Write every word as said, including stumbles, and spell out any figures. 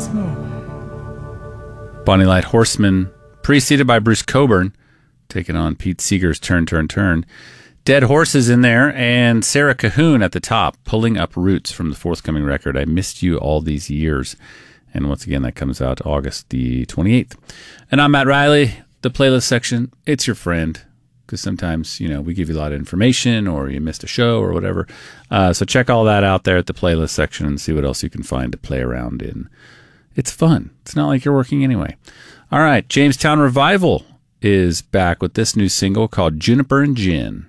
Bonnie Light Horseman, preceded by Bruce Coburn, taking on Pete Seeger's Turn, Turn, Turn. Dead Horses in there, and Sarah Cahoon at the top, Pulling Up Roots from the forthcoming record, I Missed You All These Years. And once again, that comes out August the twenty-eighth. And I'm Matt Riley, the playlist section. It's your friend, because sometimes, you know, we give you a lot of information or you missed a show or whatever. Uh, so check all that out there at the playlist section and see what else you can find to play around in. It's fun. It's not like you're working anyway. All right, Jamestown Revival is back with this new single called Juniper and Gin.